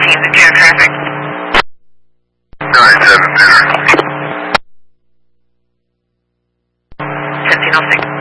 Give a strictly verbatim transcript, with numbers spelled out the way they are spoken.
teams in jam traffic. nine seven, Banner. fifteen oh six.